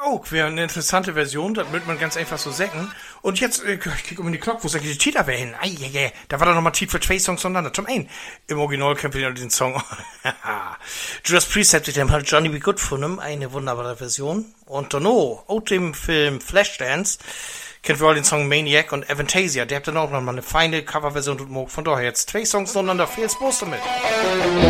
auch. Wäre eine interessante Version, das würde man ganz einfach so sagen. Und jetzt, ich krieg um die Glocke, wo sag ich die Cheetah wer hin? Da war doch nochmal Titel für zwei Songs untereinander. Zum einen, im Original kennt ihr den Song. Judas Priest hat sich dem halt Johnny B. Good von ihm, eine wunderbare Version. Und dann aus dem Film Flashdance kennt wir auch den Song Maniac und Avantasia. Der hat dann auch nochmal eine feine Coverversion. Von daher jetzt zwei Songs untereinander. Viel Spaß damit.